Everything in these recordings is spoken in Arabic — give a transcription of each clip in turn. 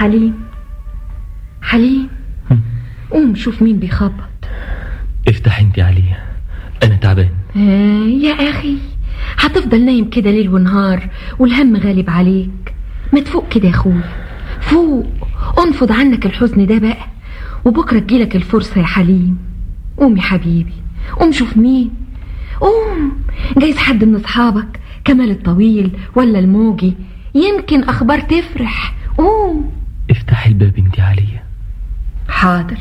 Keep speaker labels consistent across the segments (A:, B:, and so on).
A: حليم حليم، قوم شوف مين بيخبط.
B: افتح انت عليا، انا تعبان.
A: يا اخي هتفضل نايم كده ليل ونهار والهم غالب عليك؟ ما تفوق كده يا اخويا، فوق، انفض عنك الحزن ده بقى، وبكره تجيلك الفرصة يا حليم. قوم يا حبيبي، قوم شوف مين، قوم، جايز حد من اصحابك، كمال الطويل ولا الموجي، يمكن اخبار تفرح. قوم
B: افتح الباب انت عليا.
A: حاضر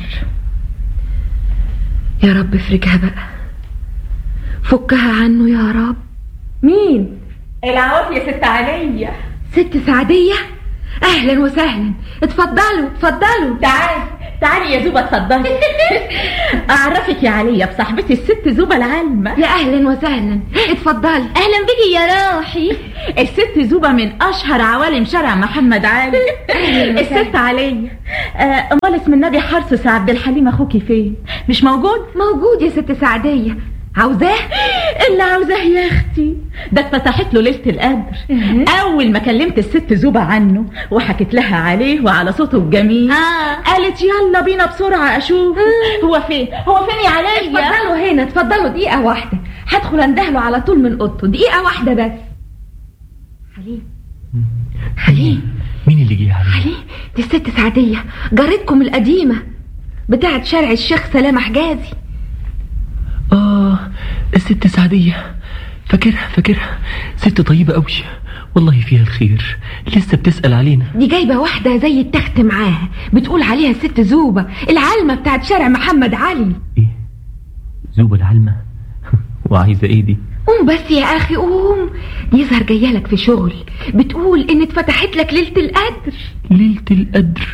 A: يا رب، افرجها بقى، فكها عنه يا رب. مين؟
C: العوافي يا ست عليا.
A: ست سعدية، اهلا وسهلا، اتفضلوا اتفضلوا.
C: تعالي يا زوبة اتفضلي. اعرفك يا عليا بصاحبتي الست زوبة العلمة.
A: يا اهلا وسهلا، اتفضلي.
C: اهلا بيكي يا روحي. الست زوبة من اشهر عوالم شارع محمد علي. الست عليا. امال اسم النبي حرص عبد الحليم اخوكي فين؟ مش موجود؟
A: موجود يا ست سعدية. عاوزاه؟
C: اللي عاوزاه يا اختي، ده اتفتحت له ليلة القدر. اول ما كلمت الست زوبة عنه وحكت لها عليه وعلى صوته الجميل، قالت يلا بينا بسرعة اشوف هو فين يا عليا.
A: اتفضلوا هنا، اتفضلوا دقيقة واحدة، هدخل اندهله على طول من اوضته، دقيقة واحدة بس. حليم
B: مين اللي جه عليا؟
A: حليم، دي الست سعدية جارتكم القديمة بتاعت شارع الشيخ سلام حجازي.
B: الست سعدية، فاكرها، ست طيبة قوي والله، فيها الخير، لسه بتسأل علينا.
A: دي جايبة واحدة زي التخت معاها، بتقول عليها الست زوبة العلمة بتاعت شارع محمد علي.
B: ايه زوبة العلمة؟ وعايزة ايه دي؟
A: قوم بس يا اخي قوم، دي يظهر جايالك في شغل، بتقول ان اتفتحت لك ليلة القدر.
B: ليلة القدر؟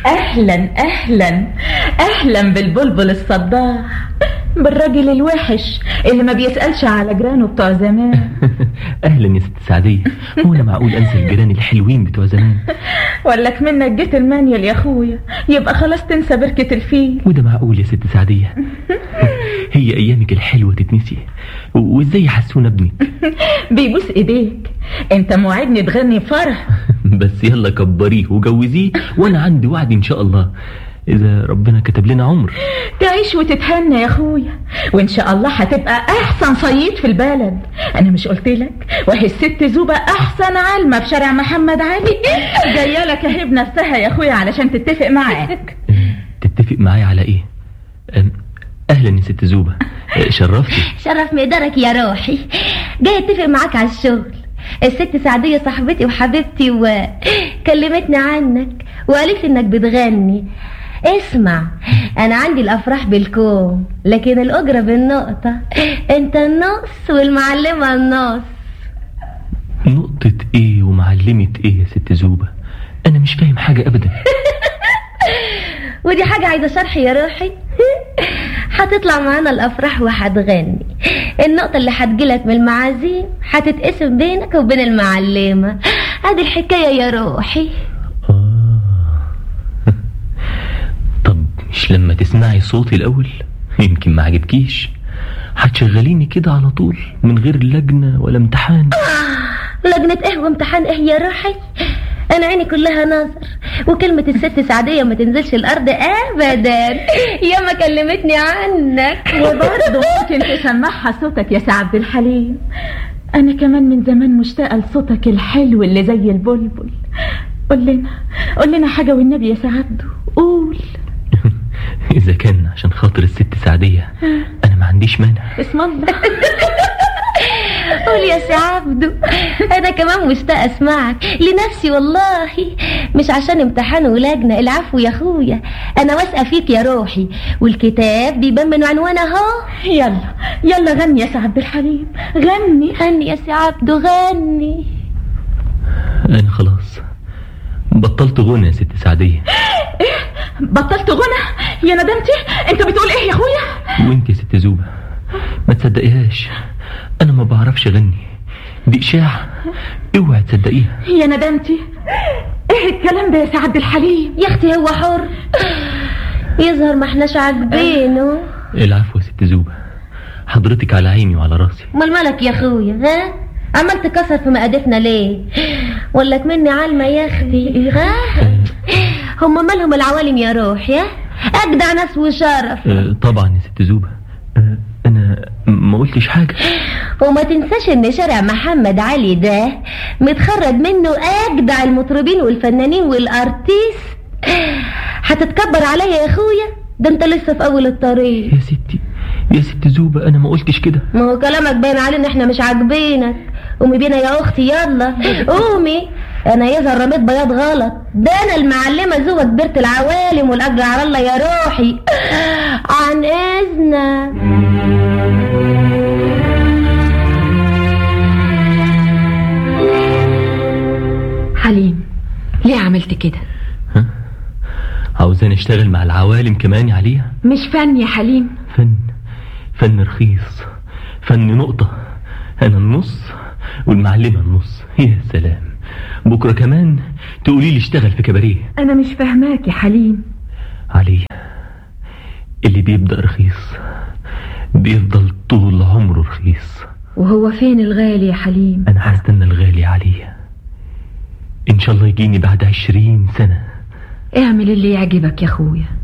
C: اهلا بالبلبل الصداع، بالراجل الوحش اللي ما بيسألش على جيرانه بتوع زمان.
B: اهلا يا ست سعدية، هو انا معقول انسى الجيران الحلوين بتوع زمان؟
C: ولك منك جيت المانيال يا اخويا، يبقى خلاص تنسى بركة الفيل.
B: وده معقول يا ست سعدية؟ هي ايامك الحلوة تتنسي؟ وازاي حسونا ابنك؟
C: بيبوس ايديك، انت موعدني تغني فرح.
B: بس يلا كبريه وجوزيه، وانا عندي وعد ان شاء الله اذا ربنا كتب لنا عمر.
C: تعيش وتتهنى يا اخويا، وان شاء الله هتبقى احسن صياد في البلد. انا مش قلتلك؟ وهي الست زوبة احسن علمة في شارع محمد علي جايه لك اهي بنفسها يا اخويا علشان تتفق معاك.
B: تتفق معايا على ايه؟ اهلا يا ست زوبة، شرفتي.
D: شرف مقدرك يا روحي، جاي اتفق معاك على الشغل. الست سعدية صاحبتي وحبيبتي وكلمتني عنك وقالت انك بتغني. اسمع، انا عندي الافراح بالكوم لكن الاجرة بالنقطة، انت النص والمعلمة النص.
B: نقطة ايه ومعلمة ايه يا ست زوبة؟ انا مش فاهم حاجة ابدا.
D: ودي حاجة عايزة شرح يا روحي. هتطلع معانا الافراح وهتغني، النقطة اللي هتجيلك من المعازيم هتتقسم بينك وبين المعلمة. هذه الحكاية يا روحي.
B: طب مش لما تسمعي صوتي الاول؟ يمكن ما عجبكيش، هتشغليني كده على طول من غير لجنة ولا امتحان.
D: لجنة ايه وامتحان ايه يا روحي؟ انا عيني كلها نظر، وكلمة الست سعدية ما تنزلش الارض ابدا. يا ما كلمتني عنك.
C: وبرضه ممكن تسمعها صوتك يا سي عبد الحليم، انا كمان من زمان مشتاقة لصوتك الحلو اللي زي البلبل. قول لنا حاجة والنبي يا سي عبده، قول.
B: اذا كان عشان خاطر الست سعدية انا ما عنديش مانع.
C: اسم الله.
D: قول يا سي عبده، انا كمان مشتاقه اسمعك لنفسي والله، مش عشان امتحان ولجنه. العفو يا اخويا، انا واثقه فيك يا روحي، والكتاب بيبان من عنوانه اهو.
C: يلا غني يا سي عبد الحليم،
D: غني يا سي عبده، غني.
B: انا خلاص بطلت غنى يا ست سعدية.
C: ايه بطلت غنى؟ يا ندمتي، انت بتقول ايه يا اخويا؟
B: وانت يا ست زوبة ما تصدقيهاش، انا ما بعرفش اغني، دي اشاعة، اوعي تصدقيها.
C: يا ندمتي، ايه الكلام ده يا سي عبد الحليم؟
D: يا اختي هو حر، يظهر ما احناش عاجبينه.
B: العفو يا ست زوبة، حضرتك على عيني وعلى راسي.
D: امال مالك يا اخويا؟ ها عمال تكسر في مقادفنا ليه؟ ولك مني علمة يا اختي. ها هم مالهم العوالم يا روح يا اجدع ناس وشرف.
B: طبعا يا ست زوبة. انا ما قلتش حاجة.
D: وما تنساش ان شارع محمد علي ده متخرج منه اجدع المطربين والفنانين والارتيست. هتتكبر عليا يا اخويا؟ ده انت لسه في اول الطريق
B: يا ست زوبة. انا ما قلتش كده.
D: ما هو كلامك باين عليه ان احنا مش عاجبينك. قومي بينا يا اختي يلا قومي. انا يظهر رميت بياض غلط. ده انا المعلمة زوبة كبيرة العوالم والاجر على الله يا روحي. عن اذنك.
A: حليم ليه عملت كده؟
B: عاوزاني اشتغل مع العوالم كمان يا عليا؟
A: مش فن يا حليم.
B: فن رخيص. فن نقطة. انا النص والمعلمة النص. يا سلام. بكرة كمان تقولي لي اشتغل في كباريه.
A: انا مش فاهماك يا حليم.
B: عليا اللي بيبدأ رخيص بيفضل طول عمره رخيص.
A: وهو فين الغالي يا حليم؟
B: انا هستنى الغالي عليا ان شاء الله يجيني بعد 20 سنة.
A: اعمل اللي يعجبك يا اخويا.